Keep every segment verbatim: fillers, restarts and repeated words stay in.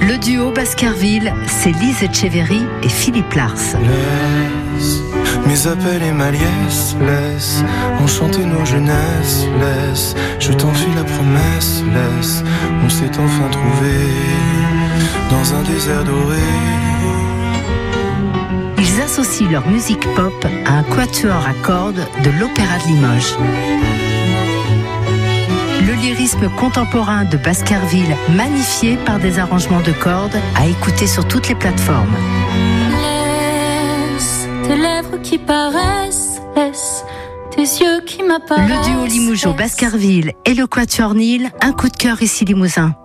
Le duo Baskerville, c'est Lise Echeverry et Philippe Lars. Laisse mes appels et ma liesse, laisse enchanter nos jeunesses, laisse, je t'enfuis la promesse, laisse, on s'est enfin trouvé dans un désert doré. Ils associent leur musique pop à un quatuor à cordes de l'Opéra de Limoges. Le lyrisme contemporain de Baskerville, magnifié par des arrangements de cordes, à écouter sur toutes les plateformes. Laisse tes lèvres qui paraissent, laisse tes yeux qui m'apparaissent. Le duo Limougeau Baskerville et le quatuor Nil, un coup de cœur ici Limousin.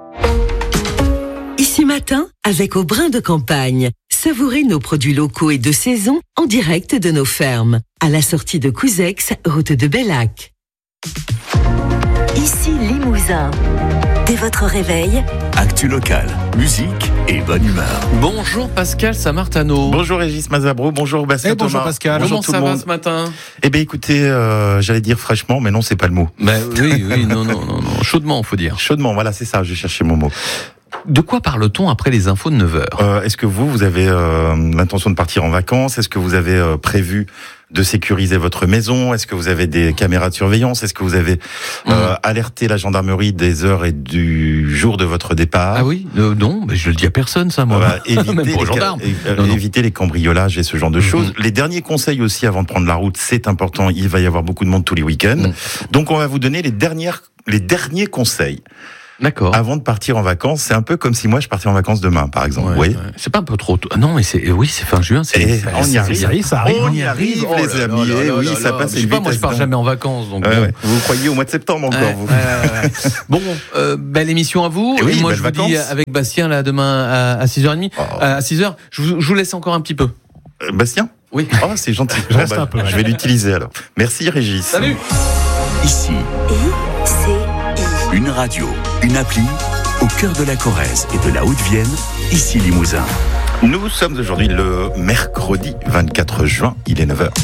Ici Matin, avec Au Brin de Campagne. Savourez nos produits locaux et de saison en direct de nos fermes. À la sortie de Couzex, route de Bellac. Ici Limousin. Dès votre réveil, actu locale, musique et bonne humeur. Bonjour Pascal Samartano. Bonjour Régis Mazabro, bonjour Bastien hey, bonjour Thomas. Pascal. Comment bonjour tout ça le va monde. ce matin? Eh bien écoutez, euh, j'allais dire fraîchement, mais non, c'est pas le mot. Ben oui, oui, non, non, non, non, chaudement, faut dire. Chaudement, voilà, c'est ça, j'ai cherché mon mot. De quoi parle-t-on après les infos de neuf heures? euh, Est-ce que vous, vous avez euh, l'intention de partir en vacances? Est-ce que vous avez euh, prévu de sécuriser votre maison? Est-ce que vous avez des caméras de surveillance? Est-ce que vous avez euh, mmh. alerté la gendarmerie des heures et du jour de votre départ? Ah oui, euh, non, mais je le dis à personne ça, moi. Voilà, éviter, Même pour les, gendarmes. euh, non, non. éviter les cambriolages et ce genre de mmh. choses. Les derniers conseils aussi avant de prendre la route, c'est important. Il va y avoir beaucoup de monde tous les week-ends. Mmh. Donc on va vous donner les dernières, les derniers conseils. D'accord. Avant de partir en vacances, c'est un peu comme si moi je partais en vacances demain, par exemple. Ouais, vous voyez ouais. C'est pas un peu trop tôt. Non, mais c'est oui, c'est fin juin. C'est, et c'est on y arrive. C'est, ça arrive. On y arrive, oh les là amis. là là et là oui, là ça là. passe. Je sais pas, moi je pars jamais en vacances, donc. Ouais, bon. ouais. Vous croyez au mois de septembre encore, ouais, vous. ouais, ouais, ouais. Bon, euh, belle émission à vous. Et oui, et moi je vous vacances. dis avec Bastien là demain à, à six heures trente. Oh. À six heures, je vous, je vous laisse encore un petit peu. Euh, Bastien. Oui. Oh, c'est gentil. Je reste bah, un peu, je ouais. vais l'utiliser alors. Merci Régis. Salut. Ici, I, C, I. une radio, une appli, au cœur de la Corrèze et de la Haute-Vienne, ici Limousin. Nous sommes aujourd'hui le mercredi vingt-quatre juin, il est neuf heures.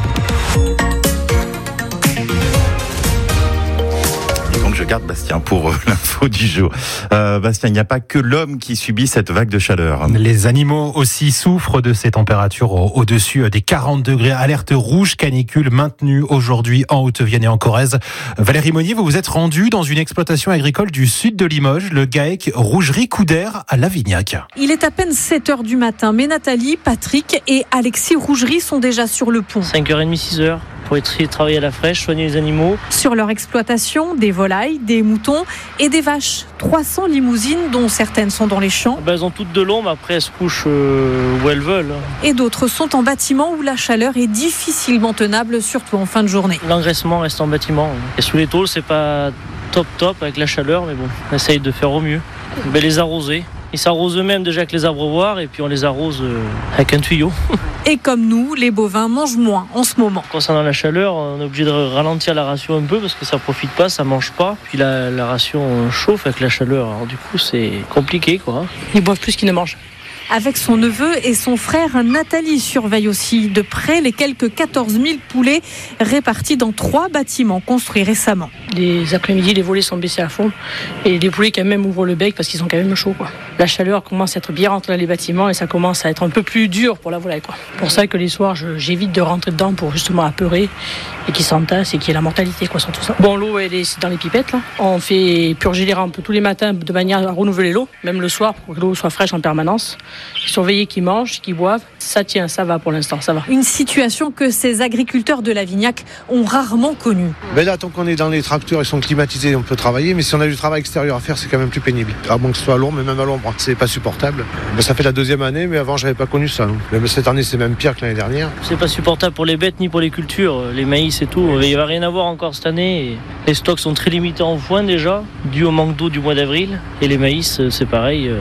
Je garde Bastien pour euh, l'info du jour. Euh, Bastien, il n'y a pas que l'homme qui subit cette vague de chaleur. Les animaux aussi souffrent de ces températures au- au-dessus des quarante degrés. Alerte rouge canicule maintenue aujourd'hui en Haute-Vienne et en Corrèze. Valérie Monnier, vous vous êtes rendue dans une exploitation agricole du sud de Limoges, le GAEC Rougerie-Coudert à Lavignac. Il est à peine sept heures du matin, mais Nathalie, Patrick et Alexis Rougerie sont déjà sur le pont. cinq heures trente, six heures pour être travailler à la fraîche, soigner les animaux. Sur leur exploitation, des volailles, des moutons et des vaches. trois cents limousines, dont certaines sont dans les champs. Ben, elles ont toutes de l'ombre, après elles se couchent euh, où elles veulent. Et d'autres sont en bâtiment où la chaleur est difficilement tenable, surtout en fin de journée. L'engraissement reste en bâtiment. Et sous les tôles, c'est pas top top avec la chaleur, mais bon, on essaye de faire au mieux. Ben, les arroser. Ils s'arrosent eux-mêmes déjà avec les abreuvoirs et puis on les arrose euh, avec un tuyau. Et comme nous, les bovins mangent moins en ce moment. Concernant la chaleur, on est obligé de ralentir la ration un peu parce que ça profite pas, ça mange pas. Puis la, la ration chauffe avec la chaleur, alors du coup c'est compliqué quoi. Ils boivent plus qu'ils ne mangent. Avec son neveu et son frère, Nathalie surveille aussi de près les quelques quatorze mille poulets répartis dans trois bâtiments construits récemment. Les après-midi, les volets sont baissés à fond et les poulets quand même ouvrent le bec parce qu'ils sont quand même chauds, quoi. La chaleur commence à être bien rentrée dans les bâtiments et ça commence à être un peu plus dur pour la volaille, quoi. Pour ça que les soirs, je, j'évite de rentrer dedans pour justement apeurer et qu'ils s'entassent et qu'il y ait la mortalité, quoi, sur tout ça. Bon, l'eau, elle est dans les pipettes, là. On fait purger les rampes tous les matins de manière à renouveler l'eau, même le soir pour que l'eau soit fraîche en permanence. Surveiller qu'ils mangent, qu'ils boivent, ça tient, ça va pour l'instant, ça va. Une situation que ces agriculteurs de Lavignac ont rarement connue. Mais là, tant qu'on est dans les tracteurs, ils sont climatisés, on peut travailler, mais si on a du travail extérieur à faire, c'est quand même plus pénible. À moins que ce soit long, mais même à l'ombre, c'est pas supportable. Mais ça fait la deuxième année, mais avant, j'avais pas connu ça. Mais cette année, c'est même pire que l'année dernière. C'est pas supportable pour les bêtes ni pour les cultures, les maïs et tout. Il va rien avoir encore cette année. Les stocks sont très limités en foin déjà, dû au manque d'eau du mois d'avril. Et les maïs, c'est pareil.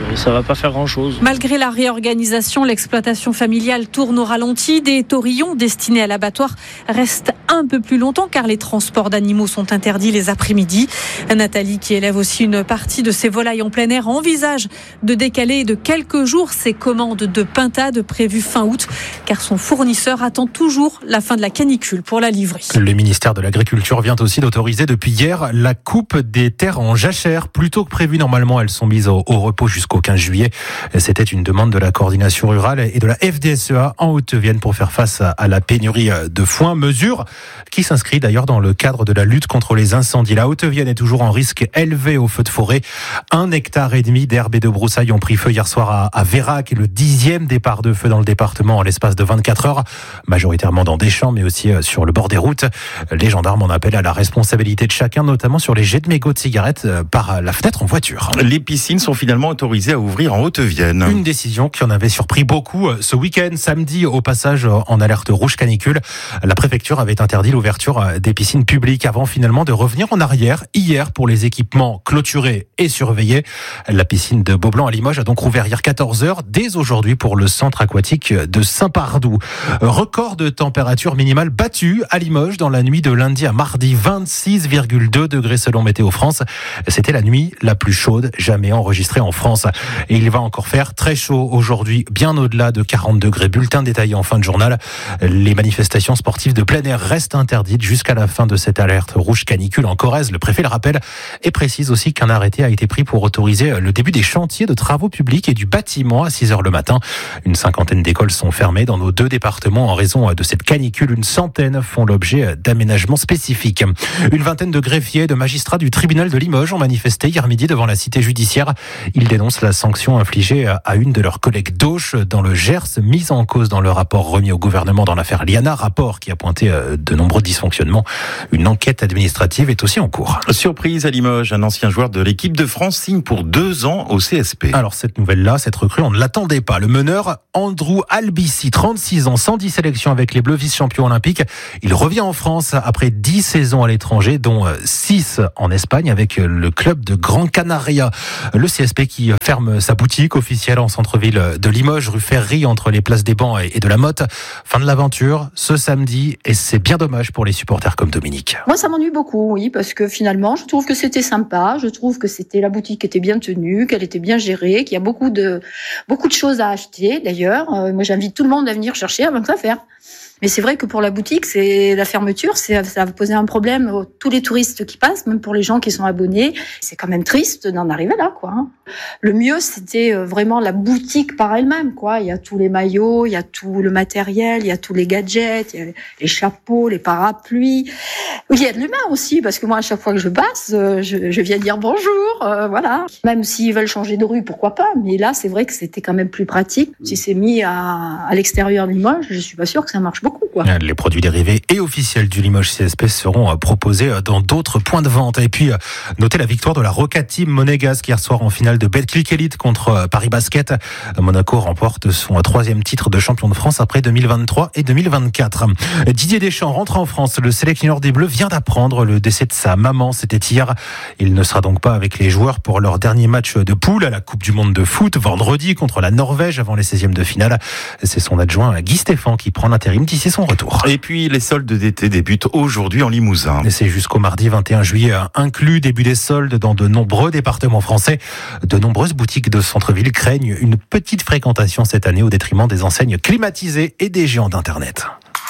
et ça va pas faire grand-chose. Malgré la réorganisation, l'exploitation familiale tourne au ralenti. Des taurillons destinés à l'abattoir restent un peu plus longtemps car les transports d'animaux sont interdits les après-midi. Nathalie, qui élève aussi une partie de ses volailles en plein air, envisage de décaler de quelques jours ses commandes de pintade prévues fin août car son fournisseur attend toujours la fin de la canicule pour la livrer. Le ministère de l'Agriculture vient aussi d'autoriser depuis hier la coupe des terres en jachère. Plus tôt que prévu, normalement, elles sont mises au, au repos jusqu'au quinze juillet. C'était une demande de la coordination rurale et de la F D S E A en Haute-Vienne pour faire face à, à la pénurie de foin. Mesure qui s'inscrit d'ailleurs dans le cadre de la lutte contre les incendies. La Haute-Vienne est toujours en risque élevé au feu de forêt. Un hectare et demi d'herbe et de broussailles ont pris feu hier soir à, à Vérac, le dixième départ de feu dans le département en l'espace de vingt-quatre heures, majoritairement dans des champs mais aussi sur le bord des routes. Les gendarmes en appellent à la responsabilité de chacun, notamment sur les jets de mégots de cigarettes par la fenêtre en voiture. Les piscines sont finalement autorisées à ouvrir en Haute-Vienne. Une décision qui en avait surpris beaucoup ce week-end. Samedi, au passage en alerte rouge canicule, la préfecture avait interdit l'ouverture des piscines publiques avant finalement de revenir en arrière hier pour les équipements clôturés et surveillés. La piscine de Beaublanc à Limoges a donc rouvert hier quatorze heures, dès aujourd'hui pour le centre aquatique de Saint-Pardou. Record de température minimale battue à Limoges dans la nuit de lundi à mardi, vingt-six virgule deux degrés selon Météo France. C'était la nuit la plus chaude jamais enregistrée en France. Et il va encore faire très chaud aujourd'hui, bien au-delà de quarante degrés. Bulletin détaillé en fin de journal. Les manifestations sportives de plein air restent interdites jusqu'à la fin de cette alerte rouge canicule en Corrèze. Le préfet le rappelle et précise aussi qu'un arrêté a été pris pour autoriser le début des chantiers de travaux publics et du bâtiment à six heures le matin. Une cinquantaine d'écoles sont fermées dans nos deux départements en raison de cette canicule. Une centaine font l'objet d'aménagements spécifiques. Une vingtaine de greffiers et de magistrats du tribunal de Limoges ont manifesté hier midi devant la cité judiciaire. Ils dénoncent la sanction infligée à une de leurs collègues d'Auch dans le Gers, mise en cause dans le rapport remis au gouvernement dans l'affaire Liana, rapport qui a pointé de nombreux dysfonctionnements. Une enquête administrative est aussi en cours. Surprise à Limoges, un ancien joueur de l'équipe de France signe pour deux ans au C S P. Alors cette nouvelle-là, cette recrue, on ne l'attendait pas. Le meneur Andrew Albici, trente-six ans, cent dix sélections avec les Bleus, vice-champion olympique. Il revient en France après dix saisons à l'étranger, dont six en Espagne avec le club de Gran Canaria. Le C S P qui ferme sa boutique officielle en centre-ville de Limoges, rue Ferry, entre les places des Bancs et de la Motte. Fin de l'aventure ce samedi et c'est bien dommage pour les supporters comme Dominique. Moi, ça m'ennuie beaucoup, oui, parce que finalement, je trouve que c'était sympa. Je trouve que c'était la boutique était bien tenue, qu'elle était bien gérée, qu'il y a beaucoup de beaucoup de choses à acheter. D'ailleurs, euh, moi, j'invite tout le monde à venir chercher avant que ça ferme. Mais c'est vrai que pour la boutique, c'est la fermeture, c'est, ça va poser un problème à tous les touristes qui passent, même pour les gens qui sont abonnés. C'est quand même triste d'en arriver là, quoi. Le mieux, c'était vraiment la boutique par elle-même, quoi. Il y a tous les maillots, il y a tout le matériel, il y a tous les gadgets, il y a les chapeaux, les parapluies. Il y a de l'humain aussi, parce que moi, à chaque fois que je passe, je, je viens dire bonjour, euh, voilà. Même s'ils veulent changer de rue, pourquoi pas. Mais là, c'est vrai que c'était quand même plus pratique. Si c'est mis à, à l'extérieur de Limoges, je suis pas sûre que ça marche beaucoup, quoi. Les produits dérivés et officiels du Limoges C S P seront proposés dans d'autres points de vente. Et puis, notez la victoire de la Roca Team monégasque hier soir en finale de Betclic Elite contre Paris Basket. Monaco remporte son troisième titre de champion de France après deux mille vingt-trois et deux mille vingt-quatre. Didier Deschamps rentre en France. Le sélectionneur des Bleus vient d'apprendre le décès de sa maman. C'était hier. Il ne sera donc pas avec les joueurs pour leur dernier match de poule à la Coupe du Monde de foot vendredi contre la Norvège avant les seizièmes de finale. C'est son adjoint Guy Stéphane qui prend l'intérim d'ici son retour. Et puis les soldes d'été débutent aujourd'hui en Limousin. Et c'est jusqu'au mardi vingt et un juillet inclus. Début des soldes dans de nombreux départements français. De nombreuses boutiques de centre-ville craignent une petite fréquentation cette année au détriment des enseignes climatisées et des géants d'Internet.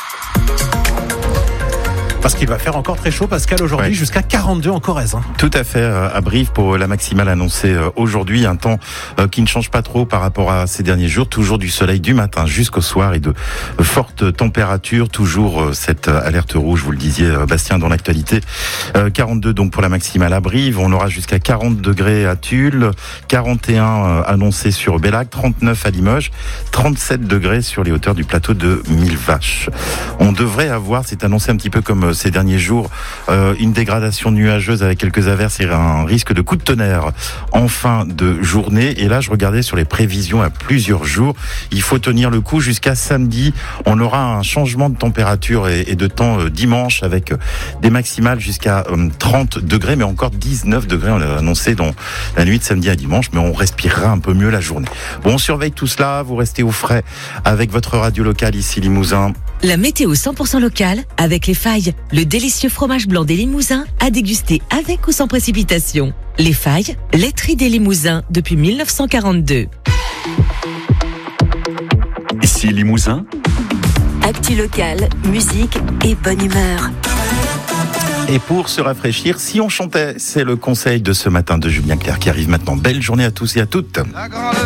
Parce qu'il va faire encore très chaud, Pascal, aujourd'hui, ouais. Jusqu'à quarante-deux en Corrèze. Hein. Tout à fait, à Brive pour la maximale annoncée aujourd'hui. Un temps qui ne change pas trop par rapport à ces derniers jours. Toujours du soleil du matin jusqu'au soir et de fortes températures. Toujours cette alerte rouge, vous le disiez, Bastien, dans l'actualité. quarante-deux donc pour la maximale à Brive. On aura jusqu'à quarante degrés à Tulle, quarante et un annoncés sur Bellac, trente-neuf à Limoges, trente-sept degrés sur les hauteurs du plateau de Mille Vaches. On devrait avoir, c'est annoncé un petit peu comme ces derniers jours. Euh, une dégradation nuageuse avec quelques averses et un risque de coup de tonnerre en fin de journée. Et là, je regardais sur les prévisions à plusieurs jours. Il faut tenir le coup jusqu'à samedi. On aura un changement de température et, et de temps euh, dimanche avec euh, des maximales jusqu'à euh, trente degrés, mais encore dix-neuf degrés. On l'a annoncé dans la nuit de samedi à dimanche, mais on respirera un peu mieux la journée. Bon, on surveille tout cela. Vous restez au frais avec votre radio locale ici Limousin. La météo cent pour cent locale avec Les Failles, le délicieux fromage blanc des Limousins à déguster avec ou sans précipitation. Les Failles, laiterie des Limousins depuis mille neuf cent quarante-deux. Ici Limousin. Actu locale, musique et bonne humeur. Et pour se rafraîchir, si on chantait, c'est le conseil de ce matin de Julien Clerc qui arrive maintenant. Belle journée à tous et à toutes.